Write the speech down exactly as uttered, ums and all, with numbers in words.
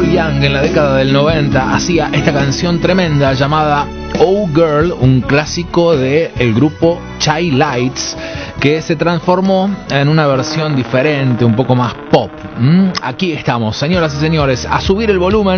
Neil Young en la década del noventa hacía esta canción tremenda llamada Oh Girl, un clásico del grupo Chai Lights, que se transformó en una versión diferente, un poco más pop. ¿Mm? Aquí estamos, señoras y señores, a subir el volumen.